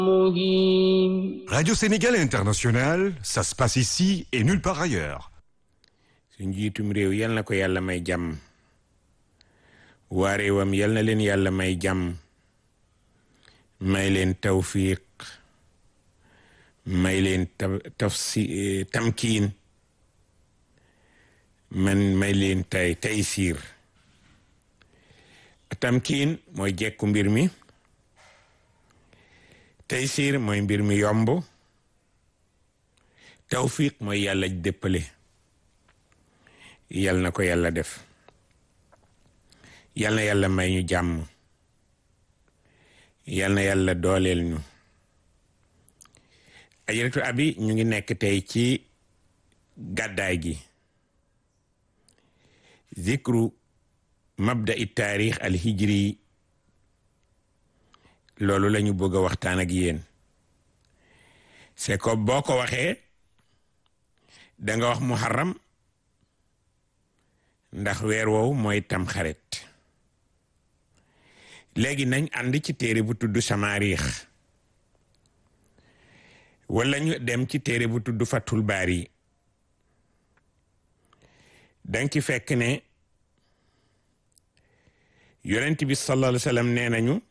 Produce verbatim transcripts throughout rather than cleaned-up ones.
مهين. Radio Sénégal International, ça se passe ici et nulle part ailleurs. su njiitum réew yal na ko yàlla may jàmm waa réewam yal na leen yàlla may jàmm may leen tawfiq may leen tafsi tamkiin man may leen tay taysiir tamkiin mooy jekku mbir mi taysiir mooy mbir mi yomb tawfiq mooy yàlla dëppale yal na ko yàlla def yal na yàlla may ñu jàmm yal na yàlla dooleel ñu ajaratu abi ñu ngi nekk tey ci gàddaay gi zikru mabda i taarix al hijri loolu la ñu bëgg a waxtaan ak yéen c'est que boo ko waxee da nga wax muharram ndax weer woowu mooy tamxarit léegi nañ ànd ci téere bu tudd samaarix wala ñu dem ci téere bu tudd fatul baari danga ci fekk ne yonent bi sallallahu alayhi wa sallam nee nañu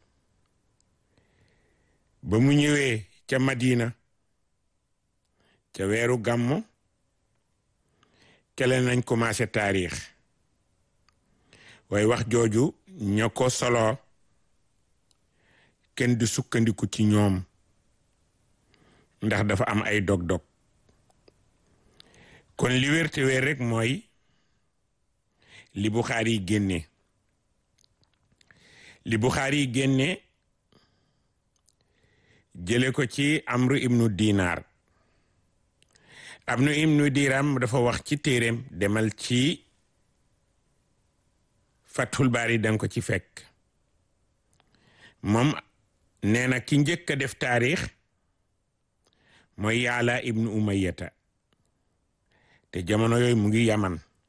ba mu ñëwee ca Madina ca weeru gàmmu kele nañ commencé taarix waaye wax jooju ña ko solo kenn du sukkandiku ci ñoom ndax dafa am ay dog-dog kon li wér te wér rek mooy li Buxaari yi génne li Buxaari yi génne jële ko ci Amru ibnu Dinar Amru ibnu Diram dafa wax ci téereem demal ci Fathul Baari danga ko ci fekk moom nee na ki njëkk a def taarix mooy Yaala ibnu Umayyata te jamono yooyu mu ngi Yaman